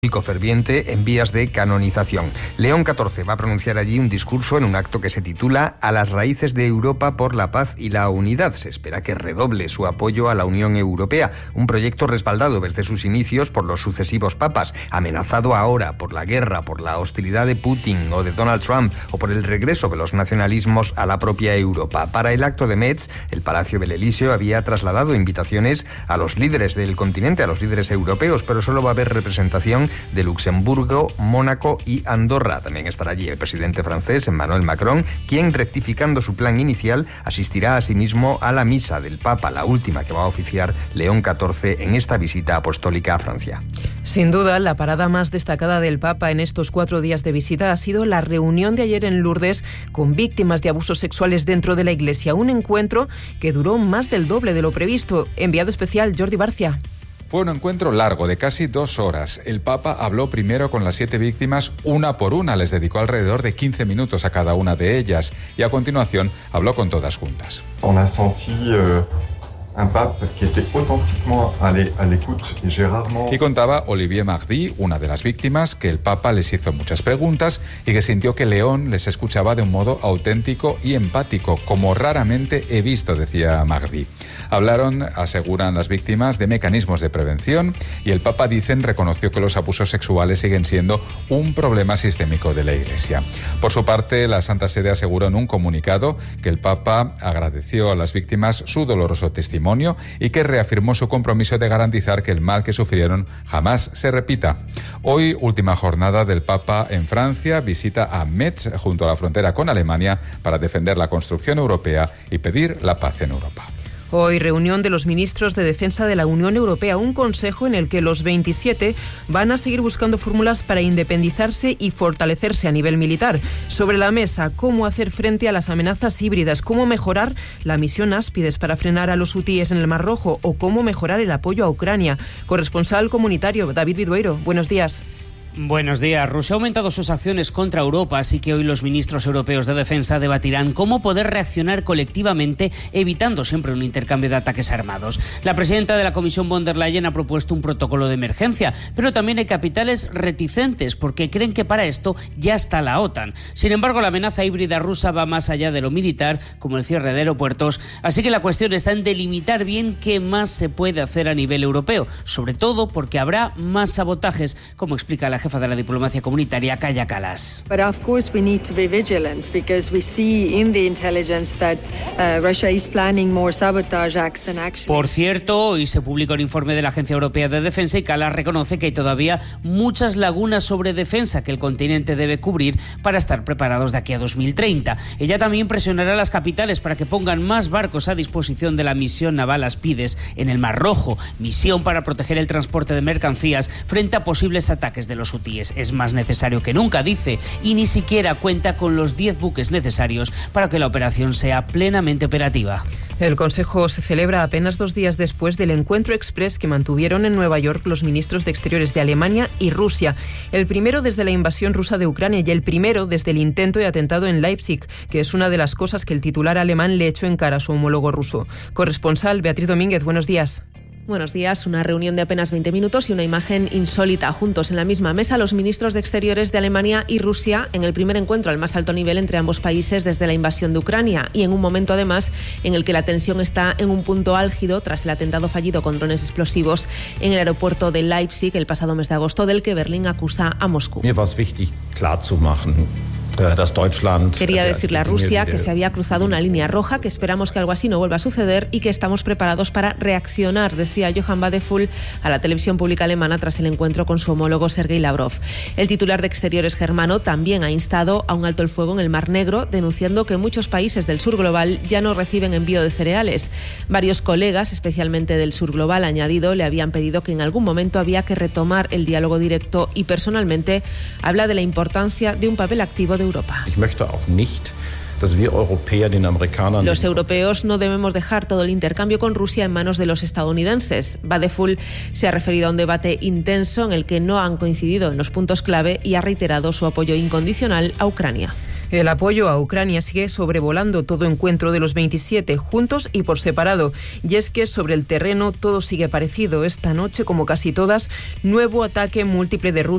ferviente en vías de canonización. León XIV va a pronunciar allí un discurso en un acto que se titula A las raíces de Europa por la paz y la unidad. Se espera que redoble su apoyo a la Unión Europea, un proyecto respaldado desde sus inicios por los sucesivos papas, amenazado ahora por la guerra, por la hostilidad de Putin o de Donald Trump o por el regreso de los nacionalismos a la propia Europa. Para el acto de Metz, el Palacio del Elíseo había trasladado invitaciones a los líderes del continente, a los líderes europeos, pero solo va a haber representación de Luxemburgo, Mónaco y Andorra. También estará allí el presidente francés, Emmanuel Macron, quien, rectificando su plan inicial, asistirá asimismo a la misa del Papa, la última que va a oficiar León XIV en esta visita apostólica a Francia. Sin duda, la parada más destacada del Papa en estos 4 días de visita ha sido la reunión de ayer en Lourdes con víctimas de abusos sexuales dentro de la Iglesia. Un encuentro que duró más del doble de lo previsto. Enviado especial Jordi Barcia. Fue un encuentro largo, de casi 2 horas. El Papa habló primero con las 7 víctimas, una por una. Les dedicó alrededor de 15 minutos a cada una de ellas. Y a continuación habló con todas juntas. On a senti un pape que était authentiquement à l'écoute et j'ai rarement... Y contaba Olivier Mardy, una de las víctimas, que el Papa les hizo muchas preguntas y que sintió que León les escuchaba de un modo auténtico y empático, como raramente he visto, decía Mardy. Hablaron, aseguran las víctimas, de mecanismos de prevención y el Papa, dicen, reconoció que los abusos sexuales siguen siendo un problema sistémico de la Iglesia. Por su parte, la Santa Sede aseguró en un comunicado que el Papa agradeció a las víctimas su doloroso testimonio y que reafirmó su compromiso de garantizar que el mal que sufrieron jamás se repita. Hoy, última jornada del Papa en Francia, visita a Metz, junto a la frontera con Alemania, para defender la construcción europea y pedir la paz en Europa. Hoy, reunión de los ministros de Defensa de la Unión Europea, un consejo en el que los 27 van a seguir buscando fórmulas para independizarse y fortalecerse a nivel militar. Sobre la mesa, cómo hacer frente a las amenazas híbridas, cómo mejorar la misión Áspides para frenar a los hutíes en el Mar Rojo o cómo mejorar el apoyo a Ucrania. Corresponsal comunitario, David Vidueiro, buenos días. Buenos días. Rusia ha aumentado sus acciones contra Europa, así que hoy los ministros europeos de defensa debatirán cómo poder reaccionar colectivamente, evitando siempre un intercambio de ataques armados. La presidenta de la Comisión von der Leyen ha propuesto un protocolo de emergencia, pero también hay capitales reticentes porque creen que para esto ya está la OTAN. Sin embargo, la amenaza híbrida rusa va más allá de lo militar, como el cierre de aeropuertos, así que la cuestión está en delimitar bien qué más se puede hacer a nivel europeo, sobre todo porque habrá más sabotajes, como explica la jefa de la diplomacia comunitaria, Kaja Kallas. But of course we need to be vigilant because we see in the intelligence that Russia is planning more sabotage acts and actions. Por cierto, hoy se publica un informe de la Agencia Europea de Defensa y Kallas reconoce que hay todavía muchas lagunas sobre defensa que el continente debe cubrir para estar preparados de aquí a 2030. Ella también presionará a las capitales para que pongan más barcos a disposición de la misión naval Áspides en el Mar Rojo, misión para proteger el transporte de mercancías frente a posibles ataques de los hutíes. Es más necesario que nunca, dice, y ni siquiera cuenta con los 10 buques necesarios para que la operación sea plenamente operativa. El Consejo se celebra apenas 2 días después del encuentro express que mantuvieron en Nueva York los ministros de Exteriores de Alemania y Rusia. El primero desde la invasión rusa de Ucrania y el primero desde el intento de atentado en Leipzig, que es una de las cosas que el titular alemán le echó en cara a su homólogo ruso. Corresponsal Beatriz Domínguez, buenos días. Buenos días. Una reunión de apenas 20 minutos y una imagen insólita. Juntos en la misma mesa, los ministros de Exteriores de Alemania y Rusia en el primer encuentro al más alto nivel entre ambos países desde la invasión de Ucrania y en un momento además en el que la tensión está en un punto álgido tras el atentado fallido con drones explosivos en el aeropuerto de Leipzig el pasado mes de agosto, del que Berlín acusa a Moscú. Mir war es wichtig, klarzumachen. Quería decirle a Rusia que se había cruzado una línea roja, que esperamos que algo así no vuelva a suceder y que estamos preparados para reaccionar, decía Johann Wadephul a la televisión pública alemana tras el encuentro con su homólogo Sergei Lavrov. El titular de Exteriores germano también ha instado a un alto el fuego en el Mar Negro, denunciando que muchos países del sur global ya no reciben envío de cereales. Varios colegas, especialmente del sur global, añadido, le habían pedido que en algún momento había que retomar el diálogo directo y personalmente habla de la importancia de un papel activo de Europa. Los europeos no debemos dejar todo el intercambio con Rusia en manos de los estadounidenses. Wadephul se ha referido a un debate intenso en el que no han coincidido en los puntos clave y ha reiterado su apoyo incondicional a Ucrania. El apoyo a Ucrania sigue sobrevolando todo encuentro de los 27, juntos y por separado. Y es que sobre el terreno todo sigue parecido. Esta noche, como casi todas, nuevo ataque múltiple de Rusia